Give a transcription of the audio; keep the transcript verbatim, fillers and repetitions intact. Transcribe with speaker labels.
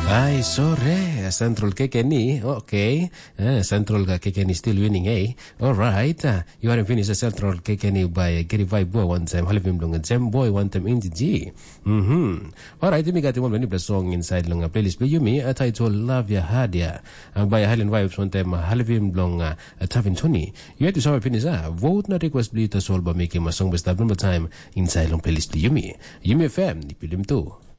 Speaker 1: Ay, sorry. Central K K N I. Okay. Uh, Central K K N I still winning, eh? All right. Uh, you are finished a Central K K N I by Gary Vibe Boy one time. Halivim long Gem Boy one time in the G. Mm-hmm. All right. We got one when you song inside long playlist. But you me a title Love Ya Hadia uh, by Highland Vibes one time. Halivim long uh, Tavin Tony. You had to sort of finish. Uh, vote na request bleed to solve by making my song best number time inside long playlist. You me. You me F M. Nipilim too.